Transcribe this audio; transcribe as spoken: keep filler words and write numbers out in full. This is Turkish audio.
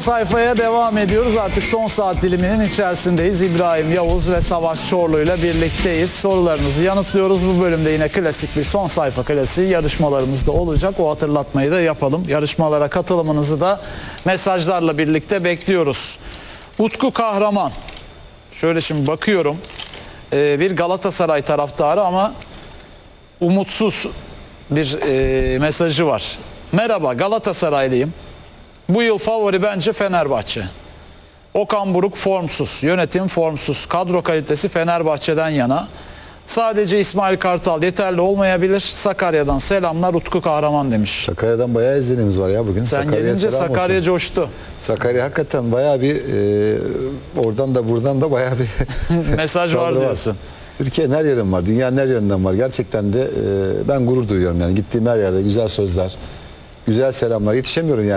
sayfaya devam ediyoruz. Artık son saat diliminin içerisindeyiz. İbrahim Yavuz ve Savaş Çorlu ile birlikteyiz. Sorularınızı yanıtlıyoruz. Bu bölümde yine klasik bir son sayfa klasiği yarışmalarımız da olacak. O hatırlatmayı da yapalım. Yarışmalara katılımınızı da mesajlarla birlikte bekliyoruz. Utku Kahraman. Şöyle şimdi bakıyorum. Ee, bir Galatasaray taraftarı ama umutsuz bir e, mesajı var. Merhaba, Galatasaraylıyım. Bu yıl favori bence Fenerbahçe. Okan Buruk formsuz, yönetim formsuz, kadro kalitesi Fenerbahçe'den yana. Sadece İsmail Kartal yeterli olmayabilir. Sakarya'dan selamlar, Utku Kahraman demiş. Sakarya'dan bayağı izlenimiz var ya bugün. Sen Sakarya'ya gelince selam Sakarya olsun. coştu. Sakarya hakikaten bayağı bir e, oradan da buradan da bayağı bir mesaj var diyorsun. Türkiye'nin her yerinden var, dünyanın her yerinden var. Gerçekten de e, ben gurur duyuyorum yani. Gittiğim her yerde güzel sözler, güzel selamlar. Yetişemiyorum yani.